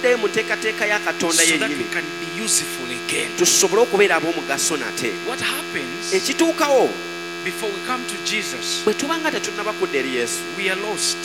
mu nteekateeka ya Katonda so that yennyini we can be useful again. tusobole okubeera ab'omugaso nate. What happens Ekituukawo before we come to Jesus? bwe tuba nga tetunnaba kudda eri Yesu We are lost.